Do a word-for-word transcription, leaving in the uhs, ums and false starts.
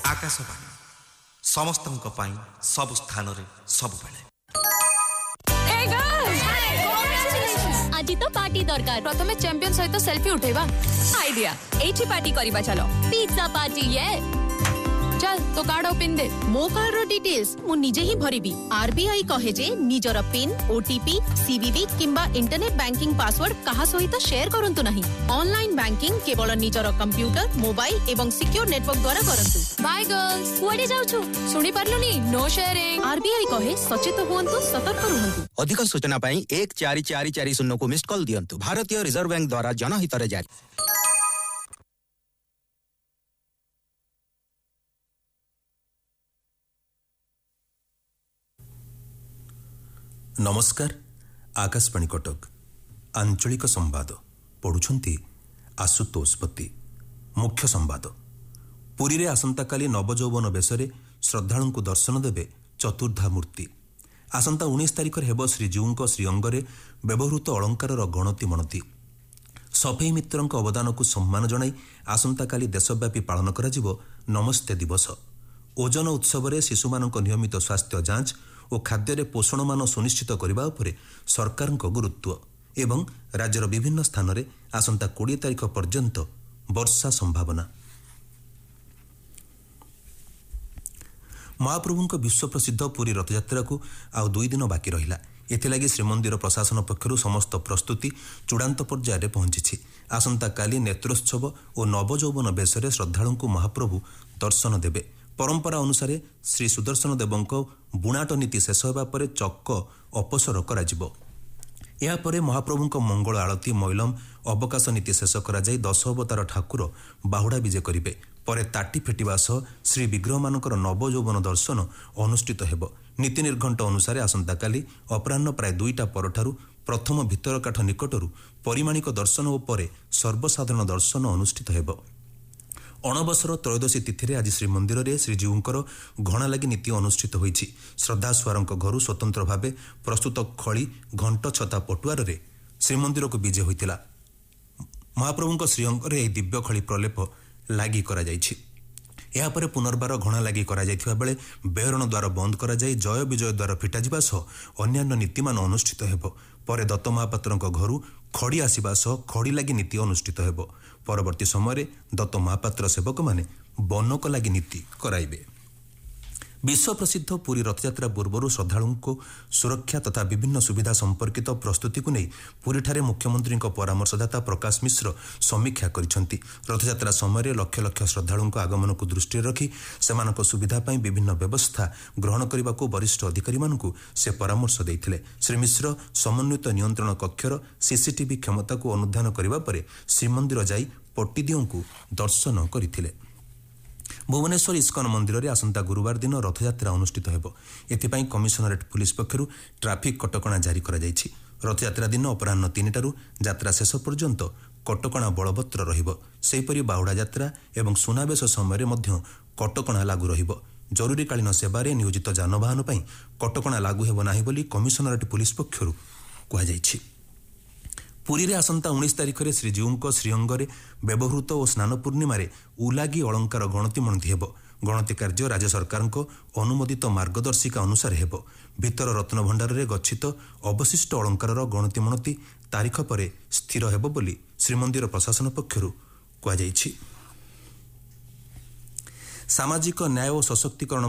आकाशवाणी समस्तଙ୍କ ପାଇଁ ସବୁ ସ୍ଥାନରେ ସବୁବେଳେ। আজি তো পার্টি দরকার। প্রথমে চ্যাম্পিয়ন সহিত সেলফি উঠেবা। আইডিয়া এইটি পার্টি করিবা চলো। পিজ্জা পার্টি ये चल तो कार्ड ओपन दे। मो कार्ड रो डिटेल्स मु निजे ही भरिबी। आरबीआई कहे जे निजर पिन ओटीपी सीवीवी किंबा इंटरनेट बैंकिंग पासवर्ड कहा सहित शेयर करंतु नहीं। ऑनलाइन बैंकिंग केवल निजर कंप्यूटर मोबाइल एवं सिक्योर नेटवर्क द्वारा करंतु। बाय गर्ल्स कुआडे जाउछु सुनी पारलुनी नो शेयरिंग। आरबीआई कहे सचेत हुअन्तु सतर्क रहन्तु। अधिक सूचना पाई एक चार चार चार शून्य को मिस्ड कॉल दियंतु। भारतीय रिजर्व बैंक द्वारा जनहित रे जारी। नमस्कार आकाशवाणी कटक आंचलिक संवाद पढ़ुछंती आशुतोष पति। मुख्य संवाद पुरी रे आसंता काली नवजौवन बेसरे श्रद्धालु को दर्शन देवे चतुर्धा मूर्ति। आसंता उन्नीस तारिख हेब श्रीजीऊ श्रीअंगरे व्यवहृत अलंकार गणति मणति। सफेई मित्र अवदान को सम्मान जणाई आसंता काली देशव्यापी पालन करा जिवो नमस्ते दिवस। ओजन उत्सव रे शिशुमानक नियमित स्वास्थ्य जांच और खाद्य पोषण मान सुनिश्चित करने उपरे सरकार गुरुत्व एवं राज्यर विभिन्न स्थान में आसंता बीस तारिख पर्यंत वर्षा संभावना। महाप्रभु विश्व प्रसिद्ध पुरी रथयात्रा को आउ दुई दिन बाकी रहिला। एथिलागी श्रीमंदिर प्रशासन पक्षरु समस्त प्रस्तुति चूड़ांत पर्यायर पहुंची। आसंता काली नेत्रोत्सव और नवजौवन बेसरे श्रद्धालु को महाप्रभु दर्शन देवे। परंपरा अनुसार श्री सुदर्शन देवंक बुणाट नीति शेष होगा पर चक्क अपसर कराजिबो। या परे महाप्रभुंक मंगल आलती मैलम अवकाश नीति शेष करा जाय दश अवतार ठाकुर बाहुडा विजे करिवे। परे ताटी फेटिबा सह श्री विग्रह मानकर नवजौवन दर्शन अनुष्ठित हेबो। नीति निर्घंट अनुसार आसंता काली अपराह्न प्राय दुईटा परठारु प्रथम भितर काठ निकटरू परिमाणिक दर्शन और परे सर्वसाधारण दर्शन अनुष्ठित हेबो। अणबसर त्रयोदशी तिथि आज श्रीमंदिर में श्रीजीऊंकर घणा लगी नीति अनुष्ठित होईछि। श्रद्धासुआरंक घरु स्वतंत्र भावे प्रस्तुत खड़ी घंट छता पटुआर रे श्रीमंदिर को विजे होइतिला। महाप्रभुंक श्रीअंग रे दिव्य खड़ी प्रलेप लागी करा जाइछि। या परे पुनर्बार घणा लागी करा जाइथिबा बेले बेहरण द्वार बंद करा जाई जय विजय द्वार फिटा जिबा सह अन्यान्य नीतिमान अनुष्ठित हेबो। परे दत्त महापात्रंक घरु खड़ी आसिबा सह खड़ी लागी नीति अनुष्ठित हेबो। परवर्ती समय दत्त महापात्र सेवक माने बनक लागी नीति कराइबे। विश्व प्रसिद्ध पुरी रथयात्रा पूर्व श्रद्धालु को सुरक्षा तथा विभिन्न सुविधा संपर्कित प्रस्तुति को नहीं पुरीठारे मुख्यमंत्री परामर्शदाता प्रकाश मिश्र समीक्षा करिसेंती। रथयात्रा समय लक्ष लक्ष श्रद्धालु आगमन को दृष्टि रखी सेमानक सुविधा पाई विभिन्न व्यवस्था ग्रहण करने को वरिष्ठ अधिकारी मानकु से परामर्श देइथिले। श्री मिश्र समन्वित नियंत्रण कक्षर सीसीटीवी क्षमता को अनुधान करने पर श्रीमंदिर जाई पट्टीदियों को दर्शन करथिले। भुवनेश्वर इस्कन मंदिर में आसंता गुरुवार दिन रथयात्रा अनुष्ठित हेबो। एथिपाई कमिशनरेट पुलिस पक्षरु ट्राफिक कटकणा जारी करा जाइछि। रथयात्रा दिन अपराह्न तीनटारू यात्रा शेष पर्यंत कटकणा बलवत्तर रहिबो। सेहिपरि बाहुडा यात्रा एवं सुनावेश समय मध्य कटकणा लागू रहिबो। जरूरीकालीन सेवारे नियोजित जानवाहन पई कटकणा लागू हेबो नाही बोली कमिशनरेट पुलिस पक्षरु कुहा जाइछि। पुरी रे आसंता उन्नीस तारिख में श्रीजीऊ श्रीअंगरे व्यवहृत और स्नान पूर्णिमा उलागी अलंकार गणति मणति हेबो। गणति कार्य राज्य सरकार अनुमोदित मार्गदर्शिका अनुसार हेबो। भितर रत्न भंडार रे गच्छित अवशिष्ट अलंकार गणति मणति तारीख पर स्थिर हेबो बोली श्रीमंदिर प्रशासन पक्षरु कुहा जाइछि। सामाजिक न्याय और सशक्तिकरण